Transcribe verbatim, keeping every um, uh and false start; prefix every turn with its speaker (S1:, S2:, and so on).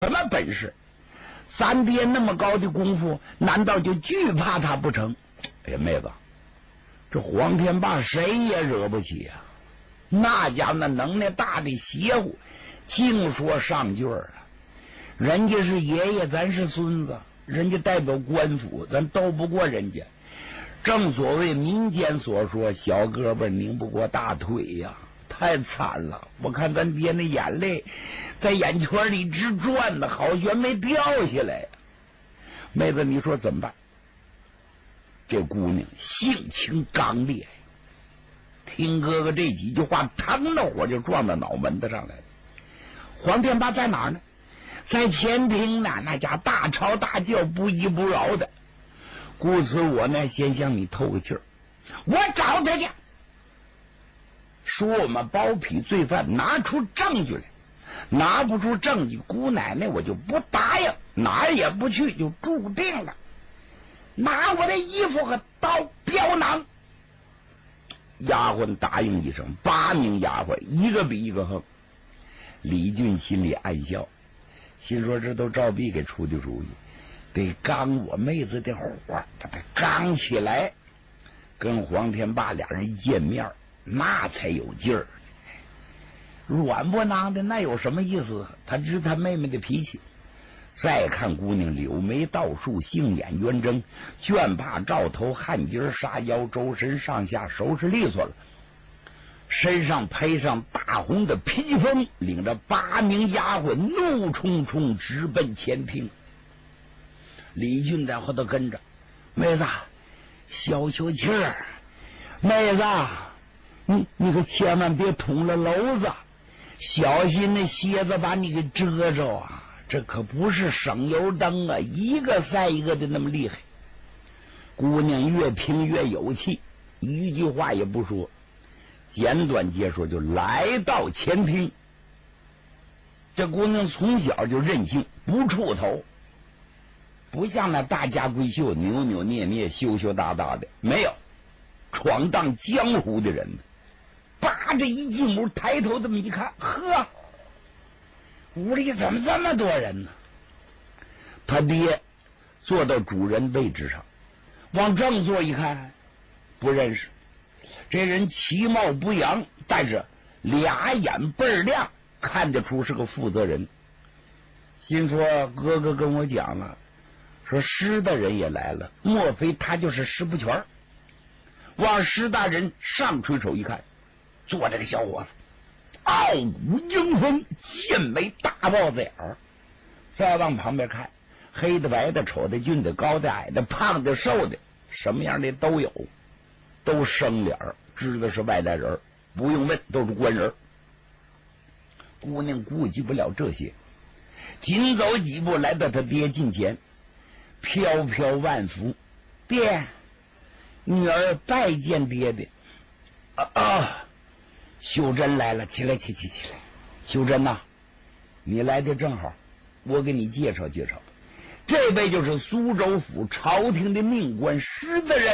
S1: 什么本事？咱爹那么高的功夫，难道就惧怕他不成？哎呀，妹子，这黄天霸谁也惹不起啊！那家那能耐大的邪乎，净说上句儿啊！人家是爷爷，咱是孙子，人家代表官府，咱斗不过人家。正所谓民间所说，小胳膊拧不过大腿呀、啊，太惨了！我看咱爹那眼泪在眼圈里直转呢，好悬没掉下来。妹子，你说怎么办？这姑娘性情刚烈，听哥哥这几句话，腾的火就撞到脑门子上来了。黄天霸在哪儿呢？在前厅呢，那家大吵大叫，不依不饶的。故此我呢，先向你透个气儿，我找他去，说我们包庇罪犯，拿出证据来。拿不出证据，姑奶奶我就不答应，哪儿也不去，就注定了。拿我的衣服和刀镖囊。丫鬟答应一声，八名丫鬟一个比一个横。李俊心里暗笑，心说这都赵壁给出的主意，得刚我妹子的火，把他刚起来。跟黄天霸俩人一见面，那才有劲儿。软不囔的那有什么意思？他知他妹妹的脾气。再看姑娘柳眉倒竖，杏眼圆睁，卷发罩头，汗巾纱腰，周身上下收拾利索了，身上配上大红的披风，领着八名丫鬟怒冲冲直奔前厅。李俊在后头跟着，妹子消消气儿，妹子你你可千万别捅了篓子，小心那蝎子把你给蛰着啊！这可不是省油灯啊，一个赛一个的那么厉害。姑娘越听越有气，一句话也不说，简短结说就来到前厅。这姑娘从小就任性，不出头，不像那大家闺秀扭扭捏捏羞羞答答的，没有闯荡江湖的人。扒着一进屋，抬头这么一看，呵，屋里怎么这么多人呢？他爹坐到主人位置上，往正坐一看，不认识。这人其貌不扬，但是俩眼倍儿亮，看得出是个负责人。心说哥哥跟我讲了，说施大人也来了，莫非他就是施不全？往施大人上垂手一看，坐这个小伙子傲骨英风，剑眉大豹子眼儿。再往旁边看，黑的白的，丑的俊的，高的矮的，胖的瘦的，什么样的都有，都生脸儿，知道是外来人，不用问，都是官人。姑娘顾及不了这些，紧走几步来到他爹近前，飘飘万福，爹，女儿拜见爹爹。啊啊！秀珍来了，起来，起起起来！秀珍呐、啊，你来的正好，我给你介绍介绍，这位就是苏州府朝廷的命官施大人。